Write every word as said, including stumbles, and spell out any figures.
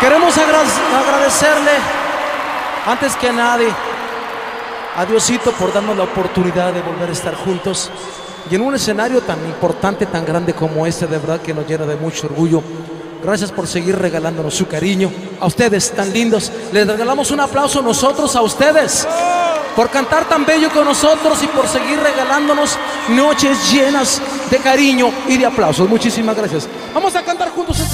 Queremos agradecerle, antes que nadie, a Diosito por darnos la oportunidad de volver a estar juntos y en un escenario tan importante, tan grande como este, de verdad que nos llena de mucho orgullo. Gracias por seguir regalándonos su cariño. A ustedes tan lindos, les regalamos un aplauso nosotros a ustedes por cantar tan bello con nosotros y por seguir regalándonos noches llenas de cariño y de aplausos. Muchísimas gracias. Vamos a cantar juntos.